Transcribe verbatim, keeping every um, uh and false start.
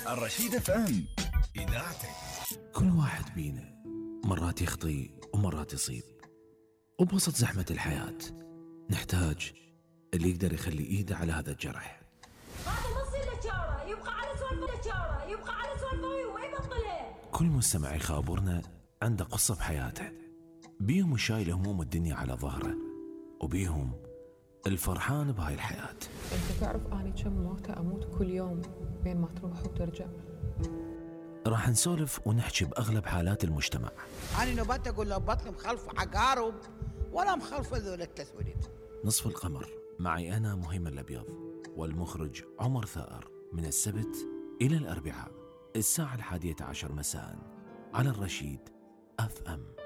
الرشيد اف ام إذاعتك. كل واحد بينا مرات يخطي ومرات يصيب، وبوسط زحمة الحياة نحتاج اللي يقدر يخلي إيده على هذا الجرح. هذا نص الاشاره يبقى على سوالف الاشاره يبقى على سوالف وما يبطلها. كل مستمع يخابرنا عنده قصة بحياته، بيهم شايل هموم الدنيا على ظهره، وبيهم الفرحان بهاي الحياة. انت تعرف اني كم موتة اموت كل يوم بين ما تروح وترجع. راح نسولف ونحكي بأغلب حالات المجتمع. أنا نبات أقول له بطل مخلف عقارب ولا مخلف ذول التسويد. نصف القمر معي أنا مهيمن الأبيض والمخرج عمر ثائر، من السبت إلى الأربعاء الساعة الحادية عشر مساء على الرشيد اف ام.